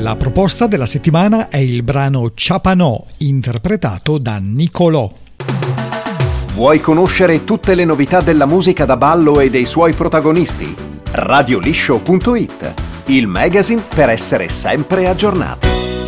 La proposta della settimana è il brano Ciapanò, interpretato da Nicolò. Vuoi conoscere tutte le novità della musica da ballo e dei suoi protagonisti? Radioliscio.it, il magazine per essere sempre aggiornati.